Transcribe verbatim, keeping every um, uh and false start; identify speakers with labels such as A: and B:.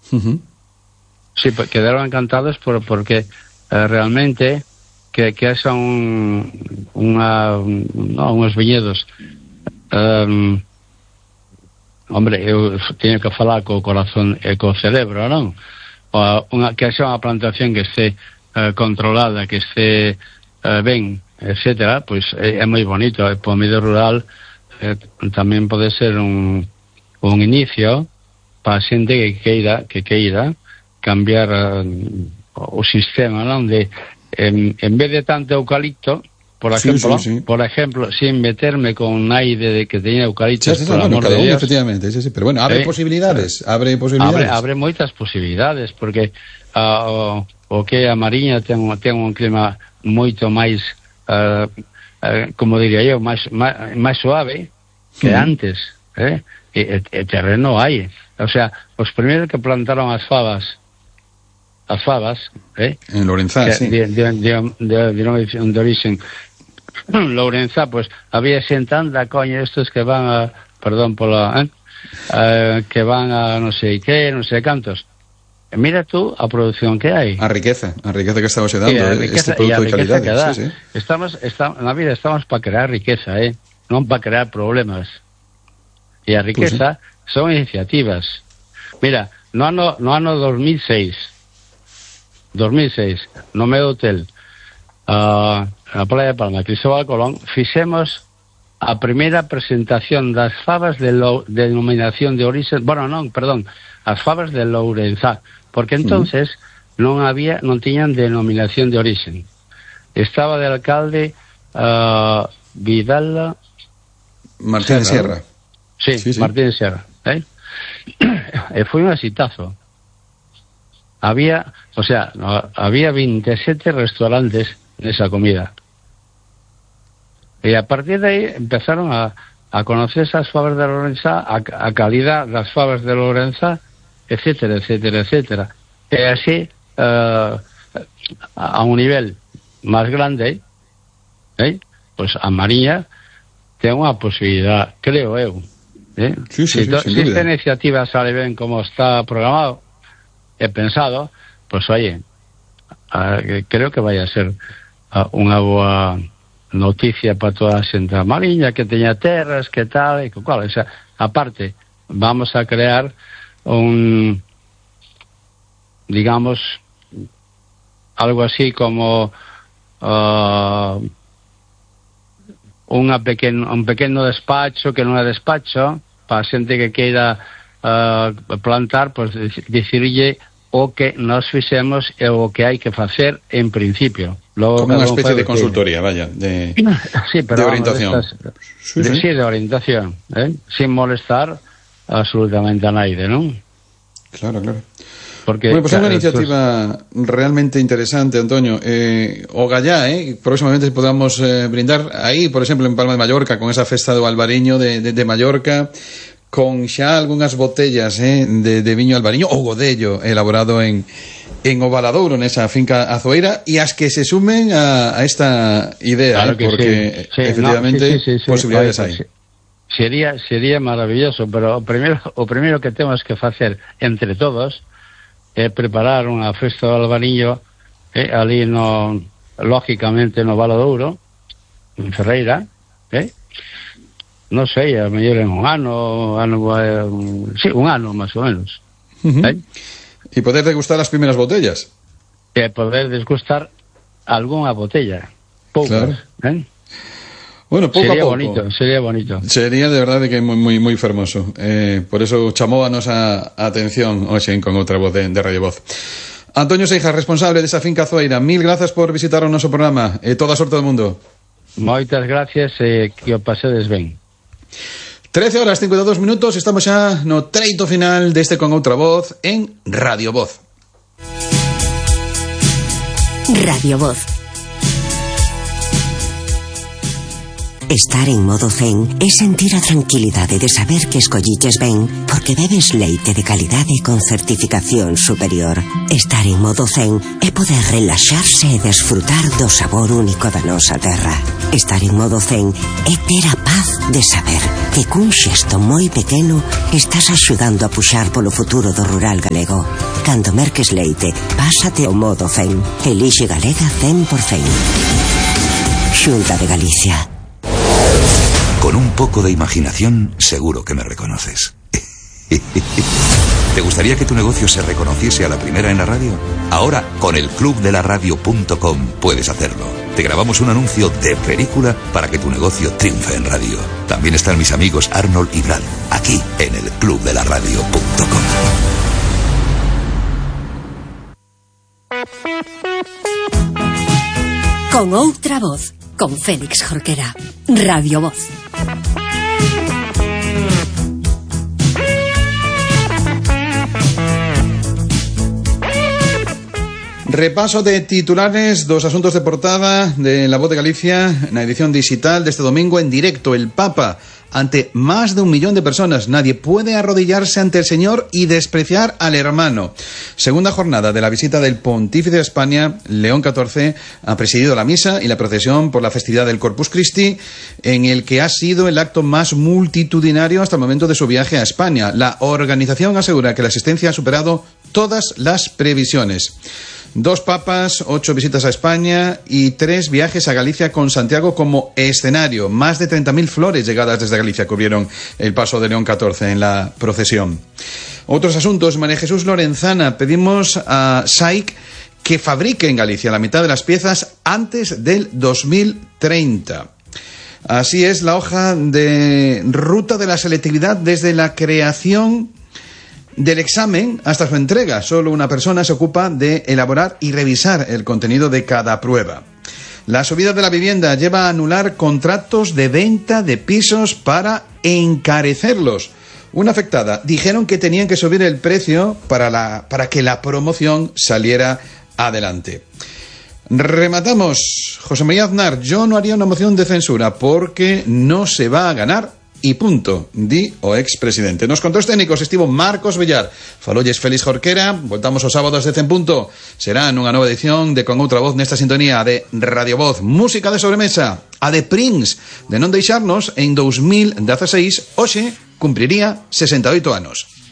A: Uh-huh.
B: Sí, quedaron encantados por, porque eh, realmente que, que son unha, no, uns viñedos um, hombre, eu teño que falar co corazón e co cerebro, non? O, unha, que xa unha plantación que este eh, controlada, que este eh, ben, etcétera, pois é, é moi bonito, e por medio rural eh, tamén pode ser un, un inicio para a xente que queira, que queira cambiar uh, o sistema, non? De en, en vez de tanto eucalipto, por ejemplo, sí, sí, sí. por ejemplo, sin meterme con aire de que tenía eucaliptos, sí, sí, por no, amor no, de Dios.
A: Efectivamente, sí, sí, pero bueno, abre eh, posibilidades, abre
B: Abre,
A: posibilidades.
B: abre moitas posibilidades, porque uh, o, o que a Mariña ten, ten un clima moito máis, uh, uh, como diría eu, máis, máis, máis suave que mm. antes, eh? E, e terreno hai. O sea, os primeiros que plantaron as fabas, as fabas, eh?
A: En Lourenzá, sí.
B: De, de, de, de, de, de, de origen Lourenzá, pues había xentanda, coño, estos que van a, perdón pola, eh? Uh, que van a non sei que, non sei cantos. E mira tú a produción que hai.
A: A riqueza, a riqueza que estamos dando, riqueza, este producto de calidad. Sí, sí.
B: Estamos, estamos, na vida estamos para crear riqueza, eh? Non para crear problemas. E a riqueza pues sí. son iniciativas. Mira, no ano, no ano dos mil seis, no meu hotel, uh, na Playa de Palma, Cristóbal Colón, fixemos a primeira presentación das fabas de, lo, de denominación de origen, bueno, non, perdón, as fabas de Lourenzá, porque entonces mm. non había, non tiñan denominación de origen. Estaba de alcalde uh, Vidal
A: Martín Sierra.
B: Sí, sí, sí, Martín Sierra, ¿eh? E foi un exitazo. Había, o sea, no, había veintisiete restaurantes nesa comida. E a partir de aí empezaron a, a conocer esas fabas de Lourenzá, a, a calidad das fabas de Lourenzá, etcétera, etcétera, etcétera. E así, uh, a un nivel máis grande, eh, pues a Mariña ten unha posibilidad, creo eu, eh?
A: Sí, sí,
B: si, to,
A: sí,
B: si esta iniciativa sale ben como está programado e pensado, pues oye, uh, creo que vai a ser uh, unha boa noticia para toda a xente da Mariña, que teña terras, que tal, e que cual, o sea, aparte, vamos a crear un, digamos, algo así como uh, unha pequeno, un pequeno despacho que non é despacho, para a xente que queira uh, plantar, pues dicirlle o que nos fixemos e o que hai que facer en principio. Logo,
A: como unha especie de consultoría, vaya, de,
B: sí, pero
A: de orientación.
B: Vamos, estas, sí, de, sí. sí, de orientación, ¿eh? Sin molestar absolutamente a naide, non?
A: Claro, claro.
B: Porque,
A: bueno, pues é
B: claro,
A: unha iniciativa pues... realmente interesante, Antonio. Eh, o gallá, eh, próximamente podamos eh, brindar aí, por exemplo, en Palma de Mallorca, con esa festa do Albariño de, de, de Mallorca, con xa algunhas botellas eh, de, de viño albariño ou godello elaborado en, en Ovaladouro, nesa finca azoeira, e as que se sumen a, a esta idea,
B: claro
A: eh, porque
B: sí. Sí,
A: efectivamente
B: no, sí, sí, sí,
A: posibilidades
B: hai.
A: hai.
B: Sería, sería maravilloso, pero o primeiro, o primeiro que temos que facer entre todos é preparar unha festa do albariño eh, ali no, lógicamente no Valadouro, en Ferreira, eh? Non sei, a mellor en un ano, ano eh, sí, un ano máis ou menos.
A: Uh-huh. Eh? E poder degustar as primeiras botellas.
B: E poder degustar algunha botella, poucas, claro. Eh?
A: Bueno, pouco
B: sería
A: a pouco.
B: bonito, sería bonito.
A: Sería de verdade que moi moi moi fermoso. Eh, por eso chamou a nosa atención hoxe con outra voz de, de Radio Voz. Antonio Seijas, responsable desa finca azoeira, mil grazas por visitar o noso programa e toda a sorte do mundo.
B: Moitas gracias e que o pasedes ben.
A: trece horas cincuenta e dous minutos, estamos xa no treito final deste Con Outra Voz en Radio Voz.
C: Radio Voz. Estar en modo zen é sentir a tranquilidade de saber que escolliches ben porque bebes leite de calidade con certificación superior. Estar en modo zen é poder relaxarse e desfrutar do sabor único da nosa terra. Estar en modo zen é ter a paz de saber que cun xesto moi pequeno estás axudando a puxar polo futuro do rural galego. Cando merques leite, pásate ao modo zen. Elixe Galega cen por cen. Xunta de Galicia.
D: Con un poco de imaginación, seguro que me reconoces. ¿Te gustaría que tu negocio se reconociese a la primera en la radio? Ahora, con el club de la radio punto com puedes hacerlo. Te grabamos un anuncio de película para que tu negocio triunfe en radio. También están mis amigos Arnold y Brad, aquí en el club de la radio punto com.
E: Con outra voz, con Félix Jorquera. Radio Voz.
A: Repaso de titulares dos asuntos de portada de La Voz de Galicia na edición digital deste domingo en directo. El Papa ante más de un millón de personas. Nadie puede arrodillarse ante el Señor y despreciar al hermano. Segunda jornada de la visita del Pontífice a España. León catorce ha presidido la misa y la procesión por la festividad del Corpus Christi, en el que ha sido el acto más multitudinario hasta el momento de su viaje a España. La organización asegura que la asistencia ha superado todas las previsiones. Dos papas, ocho visitas a España y tres viajes a Galicia con Santiago como escenario. Más de treinta mil flores llegadas desde Galicia cubrieron el paso de León catorce en la procesión. Otros asuntos. María Jesús Lorenzana, pedimos a S A I C que fabrique en Galicia la mitad de las piezas antes del dos mil treinta. Así es la hoja de ruta de la selectividad desde la creación del examen hasta su entrega. Solo una persona se ocupa de elaborar y revisar el contenido de cada prueba. La subida de la vivienda lleva a anular contratos de venta de pisos para encarecerlos. Una afectada dijeron que tenían que subir el precio para, la, para que la promoción saliera adelante. Rematamos. José María Aznar, yo no haría una moción de censura porque no se va a ganar y punto, di o expresidente. Nos controles técnicos estivo Marcos Villar. Falolles Félix Jorquera. Voltamos os sábados de cen punto. Será nunha nova edición de Con Outra Voz nesta sintonía de Radio Voz. Música de sobremesa, a de Prince, de non deixarnos en dos mil dieciséis, hoxe cumpriría sesenta e oito anos.